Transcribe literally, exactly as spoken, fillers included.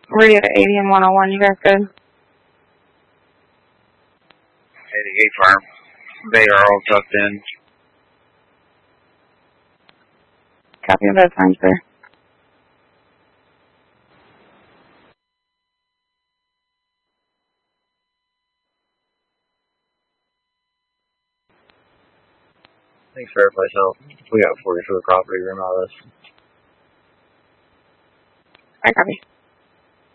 Radio to eighty and one oh one, you guys good? eighty-eight farm. They are all tucked in. Copy of that time, sir. Thanks for everybody's help. We got forty for the property room out of this. I copy.